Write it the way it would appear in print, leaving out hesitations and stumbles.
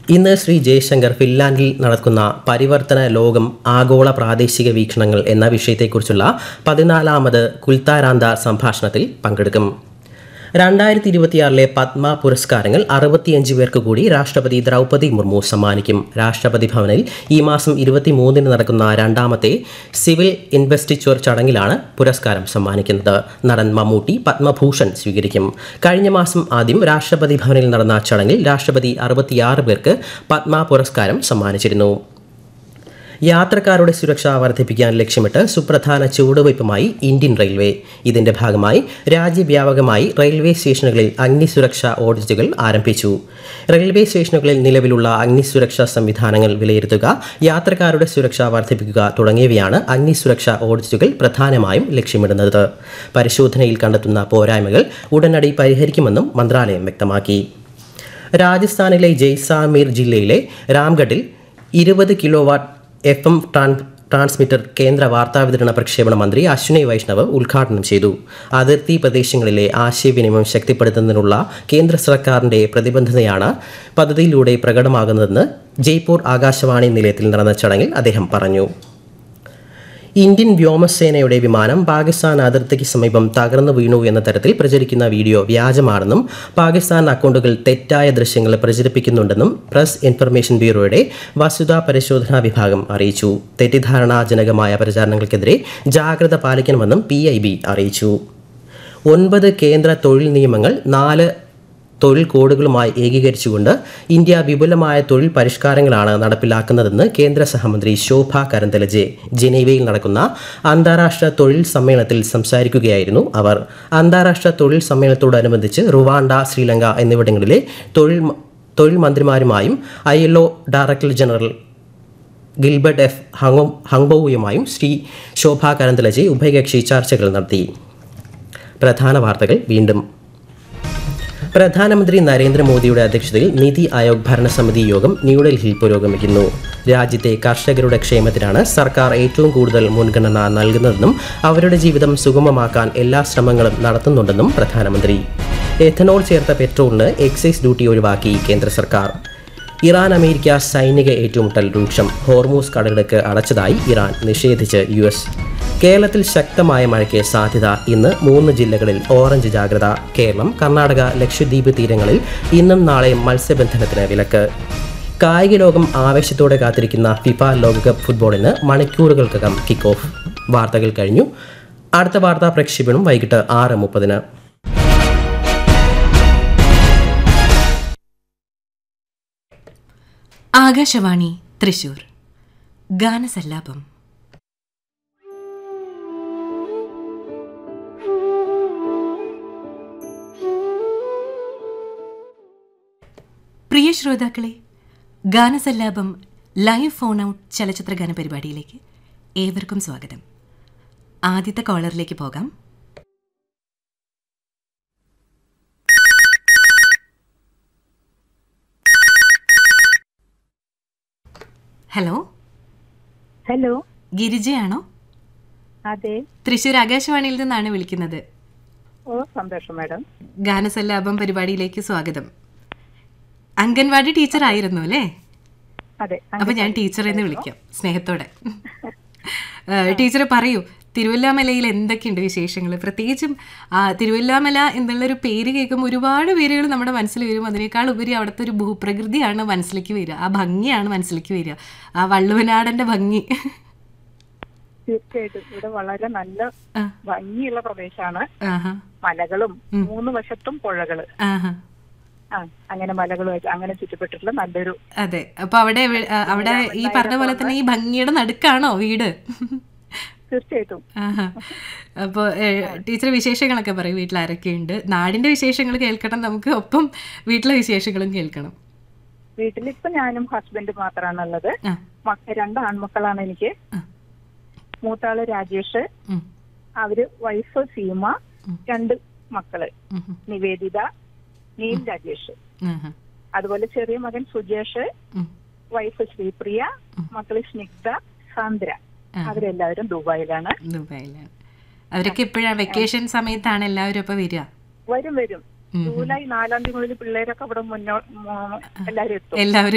ഇന്ന് ശ്രീ ജയശങ്കർ ഫിൻലാൻഡിൽ നടക്കുന്ന പരിവർത്തന ലോകം ആഗോള പ്രാദേശിക വീക്ഷണങ്ങൾ എന്ന വിഷയത്തെക്കുറിച്ചുള്ള 14ാമത് കുൽത്താരാന്ത സംഭാഷണത്തിൽ പങ്കെടുക്കും. 2026 പത്മ പുരസ്കാരങ്ങൾ 65 പേർക്ക് കൂടി രാഷ്ട്രപതി ദ്രൗപദി മുർമു സമ്മാനിക്കും. രാഷ്ട്രപതി ഭവനിൽ ഈ മാസം 23 നടക്കുന്ന രണ്ടാമത്തെ സിവിൽ ഇൻവെസ്റ്റിച്വർ ചടങ്ങിലാണ് പുരസ്കാരം സമ്മാനിക്കുന്നത്. നടൻ മമ്മൂട്ടി പത്മഭൂഷൺ സ്വീകരിക്കും. കഴിഞ്ഞ മാസം ആദ്യം രാഷ്ട്രപതി ഭവനിൽ നടന്ന ചടങ്ങിൽ രാഷ്ട്രപതി 66 പേർക്ക് പത്മ പുരസ്കാരം സമ്മാനിച്ചിരുന്നു. യാത്രക്കാരുടെ സുരക്ഷ വർദ്ധിപ്പിക്കാൻ ലക്ഷ്യമിട്ട് സുപ്രധാന ചുവടുവയ്പുമായി ഇന്ത്യൻ റെയിൽവേ. ഇതിന്റെ ഭാഗമായി രാജ്യവ്യാപകമായി റെയിൽവേ സ്റ്റേഷനുകളിൽ അഗ്നിസുരക്ഷാ ഓഡിറ്റുകൾ ആരംഭിച്ചു. റെയിൽവേ സ്റ്റേഷനുകളിൽ നിലവിലുള്ള അഗ്നിസുരക്ഷാ സംവിധാനങ്ങൾ വിലയിരുത്തുക, യാത്രക്കാരുടെ സുരക്ഷ വർദ്ധിപ്പിക്കുക തുടങ്ങിയവയാണ് അഗ്നിസുരക്ഷാ ഓഡിറ്റുകൾ പ്രധാനമായും ലക്ഷ്യമിടുന്നത്. പരിശോധനയിൽ കണ്ടെത്തുന്ന പോരായ്മകൾ ഉടനടി പരിഹരിക്കുമെന്നും മന്ത്രാലയം വ്യക്തമാക്കി. രാജസ്ഥാനിലെ ജയ്സാൽമീർ ജില്ലയിലെ രാംഗഡിൽ 20 കിലോവാട്ട് FM ട്രാൻസ്മിറ്റർ കേന്ദ്ര വാർത്താവിതരണ പ്രക്ഷേപണ മന്ത്രി അശ്വിനി വൈഷ്ണവ് ഉദ്ഘാടനം ചെയ്തു. അതിർത്തി പ്രദേശങ്ങളിലെ ആശയവിനിമയം ശക്തിപ്പെടുത്തുന്നതിനുള്ള കേന്ദ്ര സർക്കാരിന്റെ പ്രതിബദ്ധതയാണ് പദ്ധതിയിലൂടെ പ്രകടമാകുന്നതെന്ന് ജയ്പൂർ ആകാശവാണി നിലയത്തിൽ നടന്ന ചടങ്ങിൽ അദ്ദേഹം പറഞ്ഞു. ഇന്ത്യൻ വ്യോമസേനയുടെ വിമാനം പാകിസ്ഥാൻ അതിർത്തിക്ക് സമീപം തകർന്നു വീണു എന്ന തരത്തിൽ പ്രചരിക്കുന്ന വീഡിയോ വ്യാജമാണെന്നും പാകിസ്ഥാൻ അക്കൗണ്ടുകൾ തെറ്റായ ദൃശ്യങ്ങൾ പ്രചരിപ്പിക്കുന്നുണ്ടെന്നും പ്രസ് ഇൻഫർമേഷൻ ബ്യൂറോയുടെ വസ്തുതാ പരിശോധനാ വിഭാഗം അറിയിച്ചു. തെറ്റിദ്ധാരണാജനകമായ പ്രചാരണങ്ങൾക്കെതിരെ ജാഗ്രത പാലിക്കണമെന്നും PIB അറിയിച്ചു. 9 കേന്ദ്ര തൊഴിൽ നിയമങ്ങൾ 4 തൊഴിൽ കോഡുകളുമായി ഏകീകരിച്ചുകൊണ്ട് ഇന്ത്യ വിപുലമായ തൊഴിൽ പരിഷ്കാരങ്ങളാണ് നടപ്പിലാക്കുന്നതെന്ന് കേന്ദ്ര സഹമന്ത്രി ശോഭ കരന്തലജെ ജനീവയിൽ നടക്കുന്ന അന്താരാഷ്ട്ര തൊഴിൽ സമ്മേളനത്തിൽ സംസാരിക്കുകയായിരുന്നു അവർ. അന്താരാഷ്ട്ര തൊഴിൽ സമ്മേളനത്തോടനുബന്ധിച്ച് റുവാണ്ട, ശ്രീലങ്ക എന്നിവിടങ്ങളിലെ തൊഴിൽ മന്ത്രിമാരുമായും ILO director general Gilbert F. ഹങ്ബോവുമായും Shri ശോഭ കരന്തലജെ ഉഭയകക്ഷി ചർച്ചകൾ നടത്തി. പ്രധാന വാർത്തകൾ വീണ്ടും. പ്രധാനമന്ത്രി നരേന്ദ്രമോദിയുടെ അധ്യക്ഷതയിൽ നീതി ആയോഗ് ഭരണസമിതി യോഗം ന്യൂഡൽഹിയിൽ പുരോഗമിക്കുന്നു. രാജ്യത്തെ കർഷകരുടെ ക്ഷേമത്തിനാണ് സർക്കാർ ഏറ്റവും കൂടുതൽ മുൻഗണന നൽകുന്നതെന്നും അവരുടെ ജീവിതം സുഗമമാക്കാൻ എല്ലാ ശ്രമങ്ങളും നടത്തുന്നുണ്ടെന്നും പ്രധാനമന്ത്രി. എഥനോൾ ചേർത്ത പെട്രോളിന് എക്സൈസ് ഡ്യൂട്ടി ഒഴിവാക്കി കേന്ദ്ര സർക്കാർ. ഇറാൻ അമേരിക്ക സൈനിക ഏറ്റുമുട്ടൽ രൂക്ഷം. ഹോർമൂസ് കടലിടുക്ക് അടച്ചതായി ഇറാൻ, നിഷേധിച്ച് US. കേരളത്തിൽ ശക്തമായ മഴയ്ക്ക് സാധ്യത. ഇന്ന് 3 ജില്ലകളിൽ ഓറഞ്ച് ജാഗ്രത. കേരളം, കർണാടക, ലക്ഷദ്വീപ് തീരങ്ങളിൽ ഇന്നും നാളെയും മത്സ്യബന്ധനത്തിന് വിലക്ക്. കായിക ലോകം ആവേശത്തോടെ കാത്തിരിക്കുന്ന ഫിഫ ലോകകപ്പ് ഫുട്ബോളിന് മണിക്കൂറുകൾക്കകം കിക്ക് ഓഫ്. വാർത്തകൾ കഴിഞ്ഞു. അടുത്ത വാർത്താ പ്രക്ഷേപണം വൈകിട്ട് 6:30. ആകാശവാണി തൃശൂർ ഗാനസല്ലാപം. പ്രിയ ശ്രോതാക്കളെ, ഗാനസല്ലാപം ലൈവ് ഫോൺ ഔട്ട് ചലച്ചിത്ര ഗാന പരിപാടിയിലേക്ക് ഏവർക്കും സ്വാഗതം. ആദ്യത്തെ കോളറിലേക്ക് പോകാം. ഹലോ. ഹലോ, ഗിരിജയാണോ? അതെ, തൃശ്ശൂർ ആകാശവാണിയിൽ നിന്നാണ് വിളിക്കുന്നത്. സന്തോഷം മാഡം. ഗാനസല്ലാപം പരിപാടിയിലേക്ക് സ്വാഗതം. അംഗൻവാടി ടീച്ചർ ആയിരുന്നു അല്ലേ? അതെ. അപ്പൊ ഞാൻ ടീച്ചറെ എന്ന് വിളിക്കാം സ്നേഹത്തോടെ. ടീച്ചർ പറയൂ, തിരുവല്ലാമലയിൽ എന്തൊക്കെയുണ്ട് വിശേഷങ്ങൾ? പ്രത്യേകിച്ചും തിരുവല്ലാമല എന്നുള്ളൊരു പേര് കേൾക്കുമ്പോൾ ഒരുപാട് പേരുകൾ നമ്മുടെ മനസ്സിൽ വരും. അതിനേക്കാൾ ഉപരി അവിടുത്തെ ഒരു ഭൂപ്രകൃതിയാണ് മനസ്സിലേക്ക് വരിക, ആ ഭംഗിയാണ് മനസ്സിലേക്ക് വരിക, ആ വള്ളുവനാടന്റെ ഭംഗി. തീർച്ചയായിട്ടും ഇവിടെ വളരെ നല്ല ഭംഗിയുള്ള പ്രദേശമാണ്. മലകളും 3 വശത്തും പുഴകള്, അങ്ങനെ മലകളുമായിട്ട് അങ്ങനെ ചുറ്റപ്പെട്ടിട്ടുള്ള നല്ലൊരു. അതെ. അപ്പൊ അവിടെ ഈ പറഞ്ഞ പോലെ തന്നെ ഈ ഭംഗിയുടെ നടുക്കാണോ വീട്? തീർച്ചയായിട്ടും. അപ്പൊ ടീച്ചർ വിശേഷങ്ങളൊക്കെ പറയും. വീട്ടിൽ ആരൊക്കെയുണ്ട്? നാടിന്റെ വിശേഷങ്ങൾ കേൾക്കണം നമുക്ക്, ഒപ്പം വീട്ടിലെ വിശേഷങ്ങളും കേൾക്കണം. വീട്ടിലിപ്പോ ഞാനും ഹസ്ബൻഡും മാത്രമാണുള്ളത്. 2 ആൺമക്കളാണ് എനിക്ക്. മൂത്താള് രാജേഷ്, അവര് വൈഫ് സീമ, 2 മക്കള് നിവേദിത, നീൽ രാജേഷ്. അതുപോലെ ചെറിയ മകൻ സുജേഷ്, വൈഫ് ശ്രീപ്രിയ, മക്കള് സ്നിഗ്ധ, സാന്ദ്ര. അവരെല്ലാവരും ദുബായിലാണ്. അവരൊക്കെ എപ്പോഴാണ്? വെക്കേഷൻ സമയത്താണ് എല്ലാവരും ഇപ്പൊ വരിക? വരും. ജൂലൈ 4 മുതൽ പിള്ളേരൊക്കെ ഇവിടെ എല്ലാവരും എത്തും.